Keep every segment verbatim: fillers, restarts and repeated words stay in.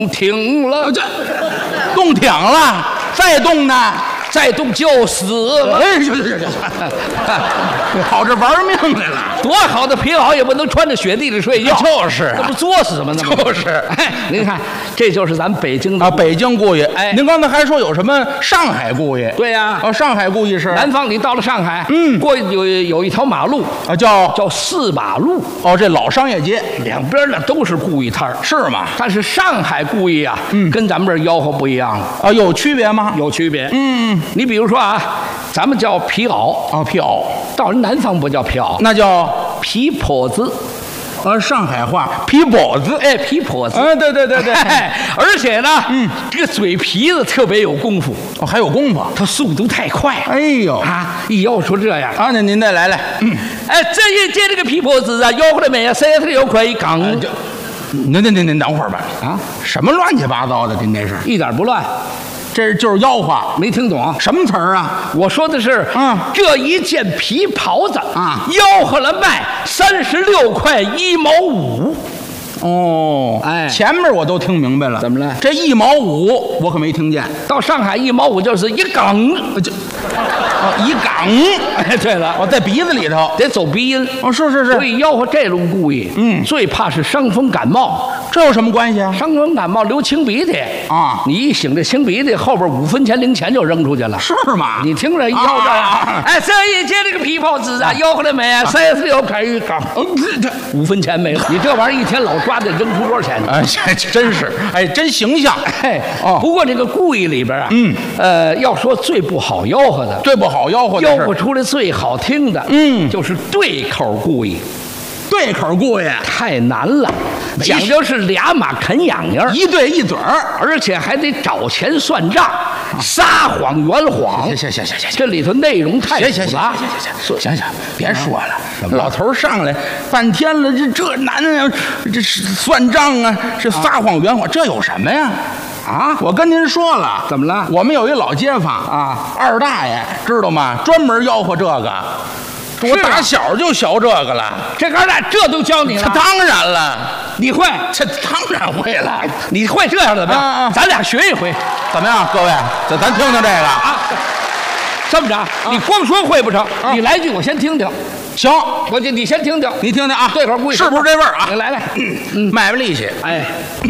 停了， 这动挺了，再动呢？ 再动就死了。 哎，行行行行，跑这玩命来了。 多好的皮袄也不能穿着雪地里睡觉， 就是啊这不作死吗？那不就是。 哎，您看，这就是咱北京的啊，北京故意。 哎您刚才还说有什么上海故意？ 对呀、 哦，上海故意是南方你到了上海， 嗯过去有有一条马路啊，叫叫四马路， 哦，这老商业街两边呢都是故意摊儿。 是吗？ 但是上海故意啊， 嗯跟咱们这儿吆喝不一样了， 啊，有区别吗？ 有区别。 嗯， 你比如说啊，咱们叫皮袄， 哦，皮袄， 到人南方不叫皮袄， 那叫皮袄子。 呃上海话皮袄子。 哎，皮袄子。 啊，对对对对， 哎，而且呢， 嗯， 这个嘴皮子特别有功夫， 哦，还有功夫。 他速度太快。 哎呦， 啊，一吆说这样， 啊，那您再来来。嗯， 哎，这一接这个皮袄子啊，吆喝的没有？谁他有可以讲？ 就您您您您等会儿吧。 啊， 什么乱七八糟的？您这是？ 一点不乱， 这就是吆喝。 没听懂？ 什么词儿啊？ 我说的是， 嗯这一件皮袍子啊吆喝了卖三十六块一毛五。 哦， 哎前面我都听明白了。 怎么了这一毛五我可没听见。 到上海一毛五就是一梗。 呃这哦，一港。 哎，对了， 哦，在鼻子里头。 得走鼻音。 哦，是是是。 所以吆喝这种故意， 嗯最怕是伤风感冒。 这有什么关系啊？ 伤风感冒流清鼻涕啊你一擤这清鼻涕，后边五分钱零钱就扔出去了。 是吗？ 你听着一吆这啊哎，这一接这个皮袍子啊，吆喝了没？三十六块一港， 嗯，这这五分钱没了。你这玩意儿一天老抓得扔出多少钱去？ 哎，这真是哎，真形象。 哎， 哦不过这个故意里边啊， 嗯， 呃，要说最不好吆喝的， 最不好吆喝的是吆喝出来最好听的， 嗯就是对口故意， 对口故意， 太难了， 没讲究是俩马啃痒痒， 一对一嘴儿。 而且还得找钱算账，撒谎圆谎。 行行行行行行。 这里头内容太行行行复杂。 行行行行行，别说了。 怎么了老头儿上来半天了，这这难啊，这是算账啊，这撒谎圆谎，这有什么呀？ 啊， 我跟您说了， 怎么了我们有一老街坊啊， 二大爷知道吗？专门吆喝这个，我是啊打小就学这个了。 这哥俩这都教你了， 这当然了， 你会？ 这当然会了。 你会这样怎么样？ 啊啊咱俩学一回怎么样，各位？咱咱听听这个。 啊。这么着，你光说会不成，你来句我先听听。 行， 我就你先听听， 你听听啊， 对口故意是不是这味儿啊你？来来， 卖卖力气。 哎，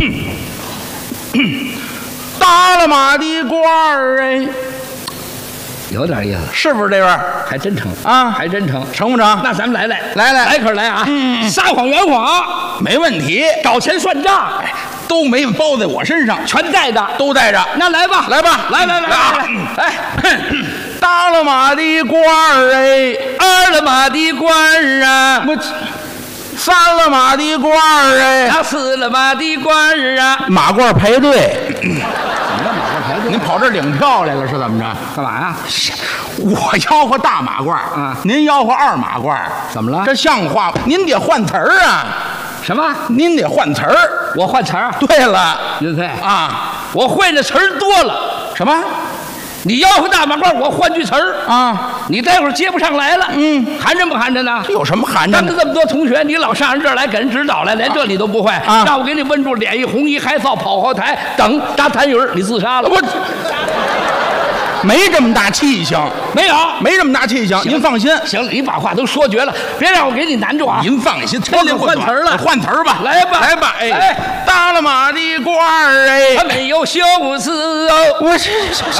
搭了马的褂儿，哎， 有点意思， 是不是这味儿？ 还真成啊还真成。 成不成？ 那咱们来来来来来可来啊！ 嗯撒谎圆谎， 没问题， 找钱算账， 哎，都没包在我身上， 全带着。 都带着。 那来吧， 来吧来来来来啊来，哎， 搭了马的褂儿，哎， 二了马的官儿啊， 我三了马的褂儿，哎， 那四了马的官儿啊， 马褂排队。 怎么着马上排队您跑这儿领票来了是怎么着？ 干嘛呀？ 我吆喝大马褂啊您吆喝二马褂怎么了这像话吗？您得换词儿啊， 什么？ 您得换词儿。 我换词儿？ 对了岳飞， 啊， 我会的词儿多了。 什么你吆喝大马褂，我换句词儿， 啊？ 你待会儿接不上来了。 嗯， 寒碜不寒碜呢？ 这有什么寒碜的？ 咱们这么多同学，你老上人这儿来给人指导来，连这你都不会， 啊让我给你问住，脸一红一害臊，跑后台，等扎痰盂儿，你自杀了。 我没这么大气性， 没有， 没这么大气性。您放心， 行了，你把话都说绝了，别让我给你难住啊！ 您放心， 我得换词儿了换词儿吧， 来吧来吧，哎， 哎搭了马的褂儿，哎， 他没有羞耻哦。 我这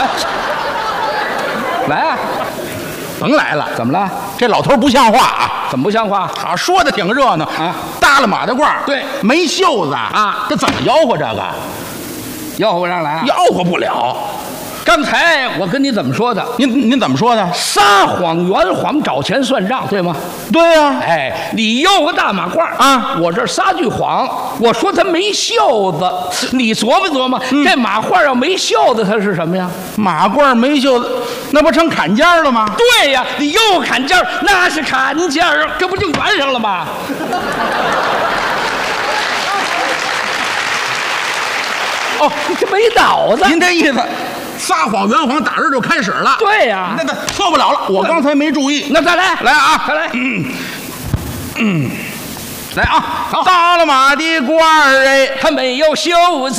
来啊， 甭来了， 怎么了？ 这老头不像话啊！ 怎么不像话？ 啊，说的挺热闹啊， 搭了马的褂儿对没袖子啊这怎么吆喝这个？ 吆喝不上来啊？ 吆喝不了。 刚才我跟你怎么说的？ 您您怎么说的？ 撒谎圆谎，找钱算账，对吗？ 对呀、 哎，你吆喝大马褂啊我这儿撒句谎，我说他没袖子，你琢磨琢磨， 嗯这马褂要没袖子，它是什么呀？ 马褂没袖子，那不成坎肩儿了吗？ 对呀，你又砍尖儿，那是砍尖儿，这不就圆上了吗？哦，你这没脑子。 您这意思，撒谎圆谎打这儿就开始了。 对呀， 那那错不了了，我刚才没注意。 那再来， 来啊， 再来。 来啊，搭了马的褂儿，哎， 他没有袖子。